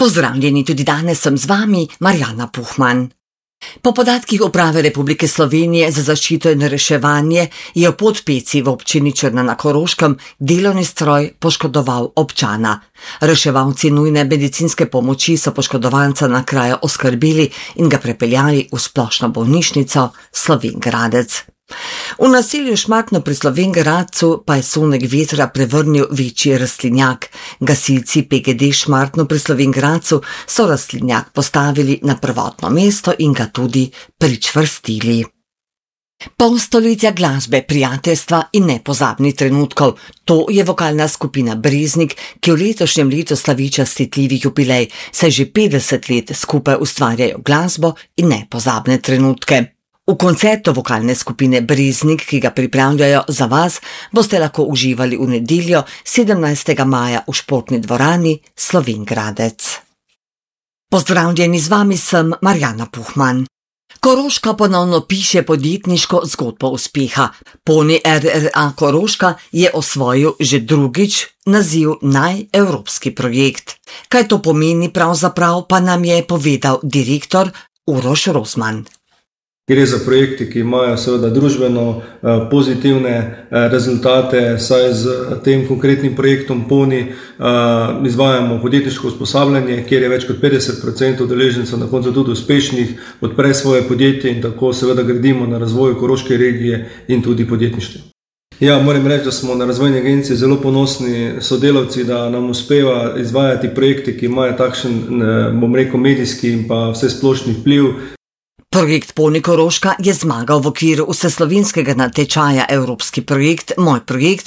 Pozdravljeni, tudi danes sem z vami, Marjana Puhman. Po podatkih Uprave Republike Slovenije za zaščito in reševanje je v Podpeci v občini Črna na Koroškem delovni stroj poškodoval občana. Reševalci nujne medicinske pomoči so poškodovanca na kraju oskrbeli in ga prepeljali v splošno bolnišnico Slovenj Gradec. V naselju Šmartno pri Slovenj Gradcu pa je sunek vetra prevrnil večji rastlinjak. Gasilci PGD Šmartno pri Slovenj Gradcu so rastlinjak postavili na prvotno mesto in ga tudi pričvrstili. Pol stoletja glasbe, prijateljstva in nepozabnih trenutkov. To je vokalna skupina Breznik, ki v letošnjem letu slavi častitljivi jubilej, saj že 50 let skupaj ustvarjajo glasbo in nepozabne trenutke. V koncertu vokalne skupine Breznik, ki ga pripravljajo za vas, boste lahko uživali v nedeljo 17. maja v športni dvorani Slovenj Gradec. Pozdravljeni, z vami sem Marjana Puhman. Koroška ponovno piše podjetniško zgodbo uspeha. Poni RRA Koroška je osvojil že drugič naziv Naj-evropski projekt. Kaj to pomeni pravzaprav, pa nam je povedal direktor Uroš Rozman. Gre za projekte, ki imajo seveda družbeno pozitivne rezultate, saj z tem konkretnim projektom PONI izvajamo podjetniško usposabljanje, kjer je več kot 50% udeležencev na koncu tudi uspešnih, odpre svoje podjetje in tako seveda gradimo na razvoju Koroške regije in tudi podjetništva. Ja, moram reči, da smo na Razvojni agenciji zelo ponosni sodelavci, da nam uspeva izvajati projekte, ki imajo takšen, bom rekel, medijski in pa vsesplošni vpliv. Projekt Poni Koroška je zmagal v okviru vseslovenskega natečaja Evropski projekt Moj projekt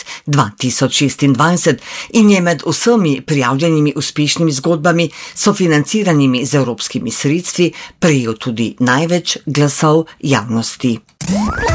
2026 in je med vsemi prijavljenimi uspešnimi zgodbami, sofinanciranimi z evropskimi sredstvi, prejel tudi največ glasov javnosti.